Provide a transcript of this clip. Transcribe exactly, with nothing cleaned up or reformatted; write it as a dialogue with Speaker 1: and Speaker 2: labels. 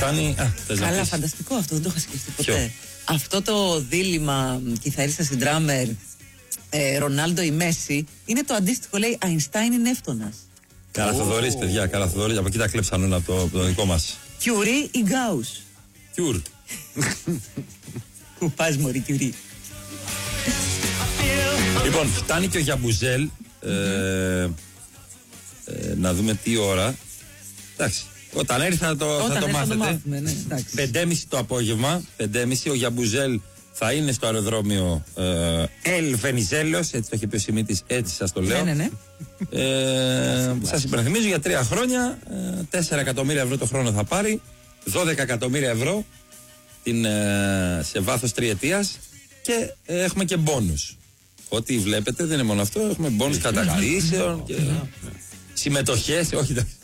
Speaker 1: κάνει. Α,
Speaker 2: καλά, φανταστικό αυτό, δεν το είχα σκεφτεί ποτέ. Ποιο? Αυτό το δίλημμα κιθαρίστας ή ντράμερ ε, Ρονάλντο ή Μέση είναι το αντίστοιχο, λέει Αϊνστάιν είναι εύτονας.
Speaker 1: Καραθοδωρής, oh. παιδιά, Καραθοδωρής. Από εκεί τα κλέψαν από το, το δικό μας.
Speaker 2: Κιουρί ή Γκάους.
Speaker 1: Κιουρ.
Speaker 2: Πού πας μωρή Κιουρί.
Speaker 1: Λοιπόν, φτάνει και ο Γιαμπουζέλ. Mm-hmm. ε, ε, να δούμε τι ώρα. Εντάξει. Όταν έρθει θα το,
Speaker 2: Όταν
Speaker 1: θα το μάθετε.
Speaker 2: Το μάθουμε, ναι,
Speaker 1: πέντε και μισή το απόγευμα. πέντε και μισή ο Γιαμπουζέλ θα είναι στο αεροδρόμιο ε, Ελ Βενιζέλος. Έτσι το είχε πει ο Σιμίτης, έτσι σας το λέω.
Speaker 2: Ναι, ναι, ναι.
Speaker 1: Ε, σας υπενθυμίζω για τρία χρόνια. Ε, τέσσερα εκατομμύρια ευρώ το χρόνο θα πάρει. δώδεκα εκατομμύρια ευρώ την, ε, σε βάθος τριετίας. Και ε, έχουμε και μπόνους. Ό,τι βλέπετε δεν είναι μόνο αυτό. Έχουμε μπόνους καταγαρήσεων και συμμετοχές. Όχι,